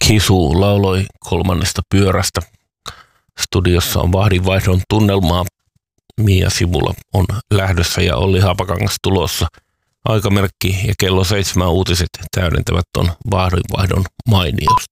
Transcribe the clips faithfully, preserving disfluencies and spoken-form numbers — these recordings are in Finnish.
Hisu lauloi kolmannesta pyörästä. Studiossa on vahdinvaihdon tunnelmaa. Mia Simula on lähdössä ja Olli Haapakangas tulossa. Aikamerkki ja kello seitsemän uutiset täydentävät ton vahdinvaihdon mainiosti.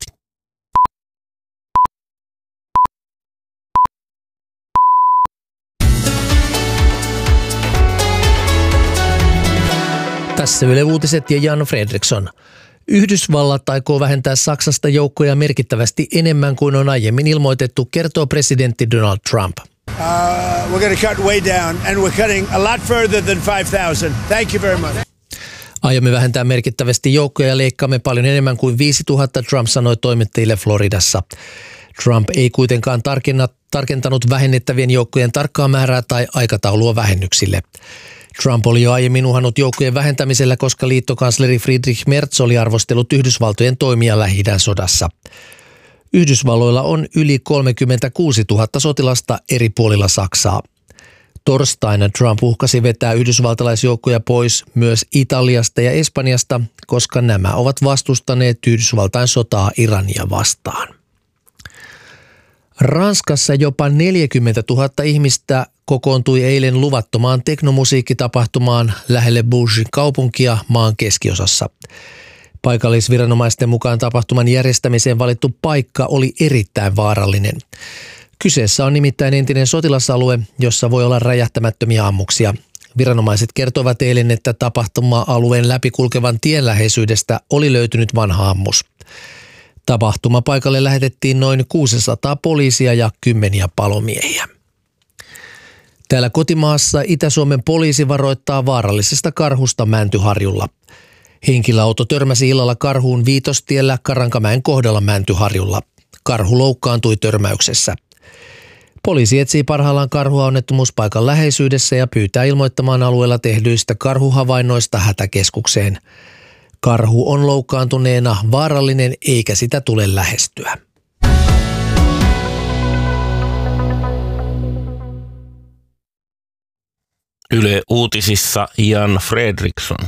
Tässä Yle Uutiset ja Jan Fredriksson. Yhdysvallat aikoo vähentää Saksasta joukkoja merkittävästi enemmän kuin on aiemmin ilmoitettu, kertoo presidentti Donald Trump. Uh, we're going to cut way down and we're cutting a lot further than five thousand. Thank you very much. Aiomme vähentää merkittävästi joukkoja ja leikkaamme paljon enemmän kuin viisituhatta, Trump sanoi toimittajille Floridassa. Trump ei kuitenkaan tarkentanut vähennettävien joukkojen tarkkaa määrää tai aikataulua vähennyksille. Trump oli jo aiemmin uhannut joukkojen vähentämisellä, koska liittokansleri Friedrich Merz oli arvostellut Yhdysvaltojen toimia Lähi-idän sodassa. Yhdysvalloilla on yli kolmekymmentäkuusituhatta sotilasta eri puolilla Saksaa. Torstaina Trump uhkasi vetää yhdysvaltalaisjoukkoja pois myös Italiasta ja Espanjasta, koska nämä ovat vastustaneet Yhdysvaltain sotaa Irania vastaan. Ranskassa jopa neljäkymmentätuhatta ihmistä kokoontui eilen luvattomaan teknomusiikkitapahtumaan lähelle Bourgin kaupunkia maan keskiosassa. Paikallisviranomaisten mukaan tapahtuman järjestämiseen valittu paikka oli erittäin vaarallinen. Kyseessä on nimittäin entinen sotilasalue, jossa voi olla räjähtämättömiä ammuksia. Viranomaiset kertovat eilen, että tapahtuma-alueen läpikulkevan tien läheisyydestä oli löytynyt vanha ammus. Tapahtumapaikalle lähetettiin noin kuusisataa poliisia ja kymmeniä palomiehiä. Täällä kotimaassa Itä-Suomen poliisi varoittaa vaarallisesta karhusta Mäntyharjulla. Henkilöauto törmäsi illalla karhuun Viitostiellä Karankamäen kohdalla Mäntyharjulla. Karhu loukkaantui törmäyksessä. Poliisi etsii parhaillaan karhua onnettomuuspaikan läheisyydessä ja pyytää ilmoittamaan alueella tehdyistä karhuhavainnoista hätäkeskukseen. Karhu on loukkaantuneena vaarallinen eikä sitä tule lähestyä. Yle Uutisissa Jan Fredriksson.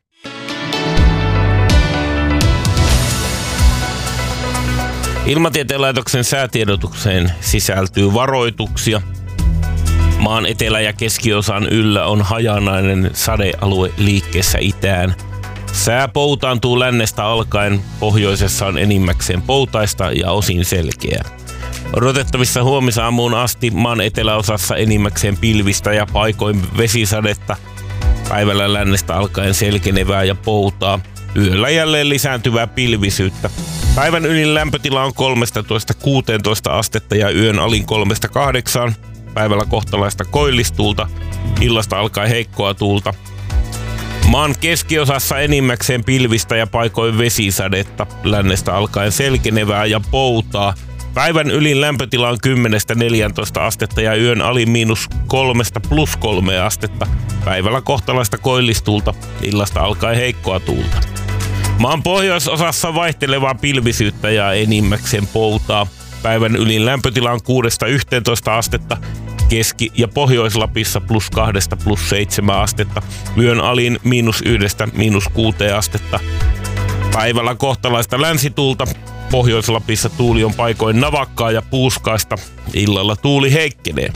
Ilmatieteen laitoksen säätiedotukseen sisältyy varoituksia. Maan etelä- ja keskiosan yllä on hajanainen sadealue liikkeessä itään. Sää poutaantuu lännestä alkaen, pohjoisessa on enimmäkseen poutaista ja osin selkeää. Odotettavissa huomisaamuun asti maan eteläosassa enimmäkseen pilvistä ja paikoin vesisadetta. Päivällä lännestä alkaen selkenevää ja poutaa. Yöllä jälleen lisääntyvää pilvisyyttä. Päivän ylin lämpötila on kolmetoista kuusitoista astetta ja yön alin kolmesta kahdeksaan. Päivällä kohtalaista koillistuulta, illasta alkaen heikkoa tuulta. Maan keskiosassa enimmäkseen pilvistä ja paikoin vesisadetta. Lännestä alkaen selkenevää ja poutaa. Päivän ylin lämpötila on kymmenestä neljääntoista astetta ja yön alin miinus kolmesta plus kolme astetta. Päivällä kohtalaista koillistuulta, illasta alkaen heikkoa tuulta. Maan pohjoisosassa vaihtelevaa pilvisyyttä ja enimmäkseen poutaa. Päivän ylin lämpötila on kuudesta yhteentoista astetta. Keski- ja Pohjois-Lapissa plus kahdesta plus seitsemän astetta. Yön alin miinus yhdestä miinus kuuteen astetta. Päivällä kohtalaista länsituulta. Pohjois-Lapissa tuuli on paikoin navakkaa ja puuskaista. Illalla tuuli heikkenee.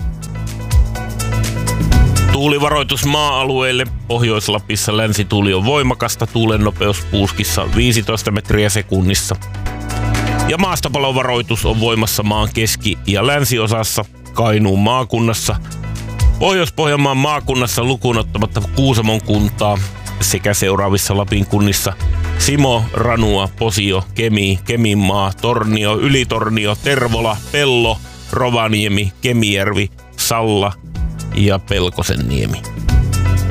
Tuulivaroitus maa-alueille. Pohjois-Lapissa länsituuli on voimakasta. Tuulen nopeus puuskissa viisitoista metriä sekunnissa. Ja maastopalovaroitus on voimassa maan keski- ja länsiosassa. Kainuun maakunnassa, Pohjois-Pohjanmaan maakunnassa lukuun ottamatta Kuusamon kuntaa sekä seuraavissa Lapin kunnissa Simo, Ranua, Posio, Kemi, Keminmaa, Tornio, Ylitornio, Tervola, Pello, Rovaniemi, Kemijärvi, Salla ja Pelkosenniemi.